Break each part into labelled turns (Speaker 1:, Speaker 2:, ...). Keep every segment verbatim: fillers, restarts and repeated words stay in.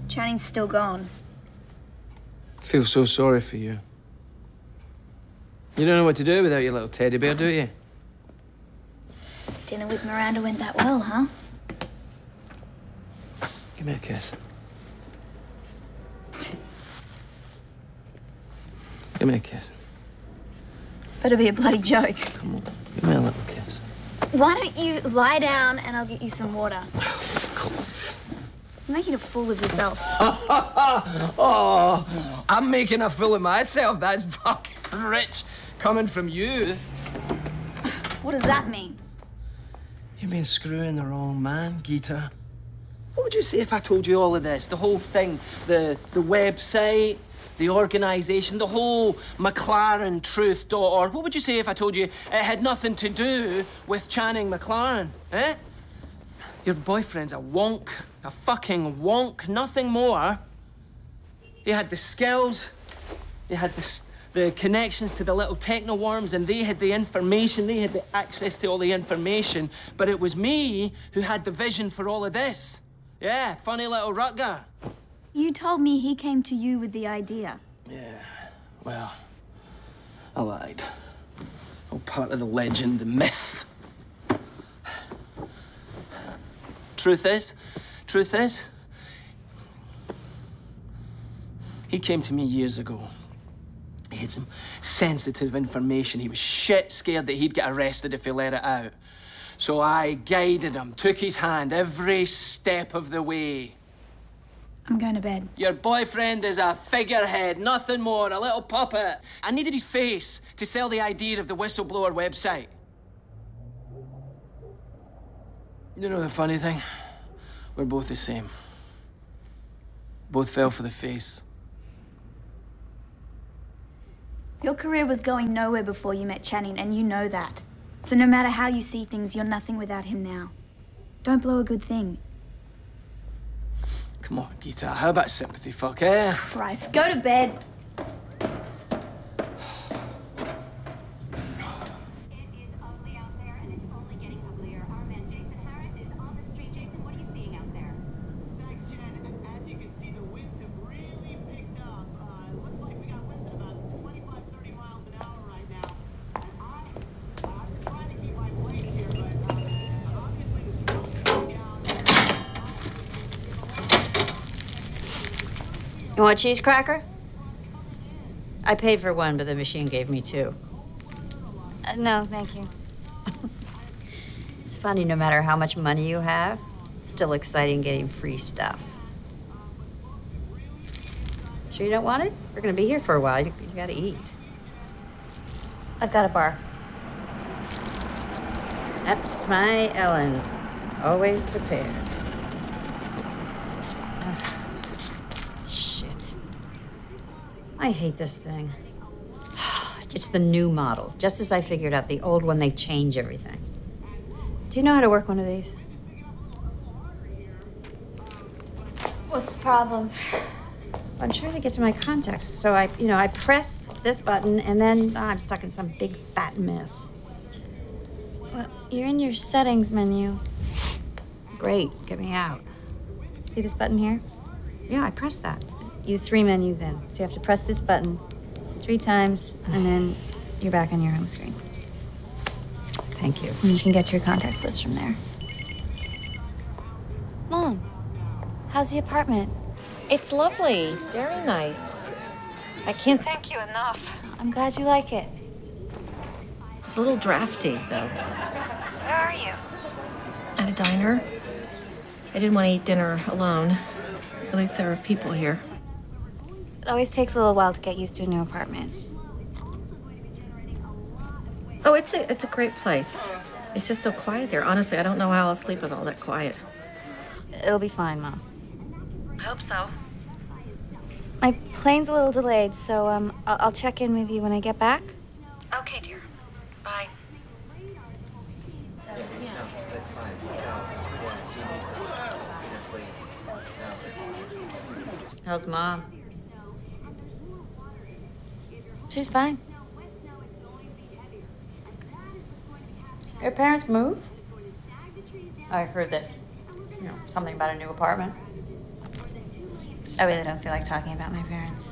Speaker 1: Channing's still gone.
Speaker 2: I feel so sorry for you. You don't know what to do without your little teddy bear, do you?
Speaker 1: Dinner with Miranda went that well, huh?
Speaker 2: Give me a kiss. Give me a kiss.
Speaker 1: Better be a bloody joke.
Speaker 2: Come on, give me a little kiss.
Speaker 1: Why don't you lie down and I'll get you some water? You're making a fool of yourself.
Speaker 2: Oh, I'm making a fool of myself. That's fucking rich coming from you.
Speaker 1: What does that mean?
Speaker 2: You've been screwing the wrong man, Geeta. What would you say if I told you all of this? The whole thing, the, the website, the organisation, the whole McLaren truth dot org. What would you say if I told you it had nothing to do with Channing McLaren, eh? Your boyfriend's a wonk, a fucking wonk, nothing more. He had the skills, he had the, the connections to the little techno worms, and they had the information, they had the access to all the information, but it was me who had the vision for all of this. Yeah, funny little Rutger.
Speaker 1: You told me he came to you with the idea.
Speaker 2: Yeah, well, I lied. All part of the legend, the myth. Truth is, truth is, he came to me years ago. He had some sensitive information. He was shit scared that he'd get arrested if he let it out. So I guided him, took his hand every step of the way.
Speaker 1: I'm going to bed.
Speaker 2: Your boyfriend is a figurehead, nothing more, a little puppet. I needed his face to sell the idea of the whistleblower website. You know the funny thing? We're both the same. Both fell for the face.
Speaker 1: Your career was going nowhere before you met Channing, and you know that. So no matter how you see things, you're nothing without him now. Don't blow a good thing.
Speaker 2: Come on, Geeta, how about sympathy, fuck, eh?
Speaker 1: Christ, go to bed.
Speaker 3: You want a cheese cracker? I paid for one, but the machine gave me two.
Speaker 1: Uh, no, thank you.
Speaker 3: It's funny, no matter how much money you have, it's still exciting getting free stuff. Sure you don't want it? We're gonna be here for a while. You, you gotta eat.
Speaker 1: I've got a bar.
Speaker 3: That's my Ellen. Always prepared. I hate this thing. It's the new model. Just as I figured out the old one, they change everything. Do you know how to work one of these?
Speaker 1: What's the problem?
Speaker 3: I'm trying to get to my contacts. So I, you know, I press this button and then oh, I'm stuck in some big fat mess.
Speaker 1: Well, you're in your settings menu.
Speaker 3: Great, get me out.
Speaker 1: See this button here?
Speaker 3: Yeah, I pressed that.
Speaker 1: You have three menus in. So you have to press this button three times, and then you're back on your home screen.
Speaker 3: Thank you.
Speaker 1: And you can get to your contacts list from there. Mom, how's the apartment?
Speaker 4: It's lovely. Very nice. I can't thank you enough.
Speaker 1: I'm glad you like it.
Speaker 4: It's a little drafty, though.
Speaker 1: Where are you?
Speaker 4: At a diner. I didn't want to eat dinner alone. At least there are people here.
Speaker 1: It always takes a little while to get used to a new apartment.
Speaker 4: Oh, it's a it's a great place. It's just so quiet there. Honestly, I don't know how I'll sleep with all that quiet.
Speaker 1: It'll be fine, Mom.
Speaker 4: I hope so.
Speaker 1: My plane's a little delayed, so um, I'll, I'll check in with you when I get back.
Speaker 4: Okay, dear. Bye.
Speaker 3: How's Mom?
Speaker 1: She's fine.
Speaker 3: Your parents moved? I heard that, you know, something about a new apartment.
Speaker 5: I really don't feel like talking about my parents.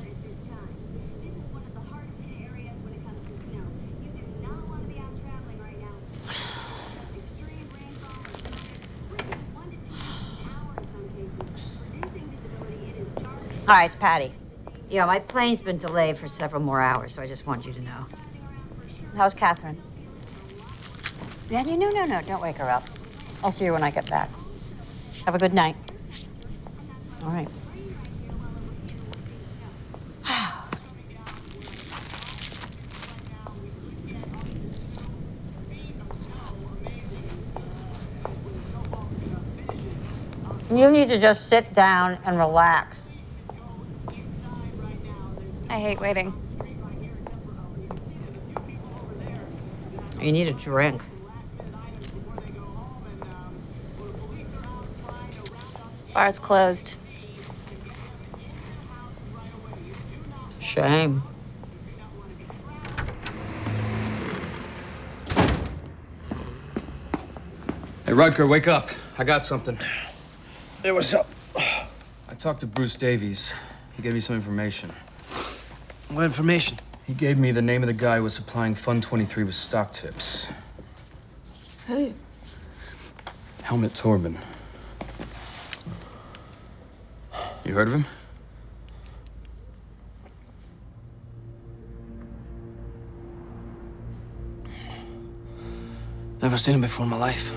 Speaker 3: Hi, it's Patty. Yeah, my plane's been delayed for several more hours, so I just want you to know. How's Catherine? Yeah, no, no, no, no, don't wake her up. I'll see her when I get back. Have a good night. All right. You need to just sit down and relax.
Speaker 5: I hate waiting.
Speaker 3: You need a drink.
Speaker 5: Bar's closed.
Speaker 3: Shame.
Speaker 6: Hey, Rutger, wake up. I got something.
Speaker 2: Hey, what's up?
Speaker 6: I talked to Bruce Davies. He gave me some information.
Speaker 2: What information?
Speaker 6: He gave me the name of the guy who was supplying Fund twenty-three with stock tips.
Speaker 1: Who?
Speaker 6: Helmut Torben. You heard of him?
Speaker 2: Never seen him before in my life.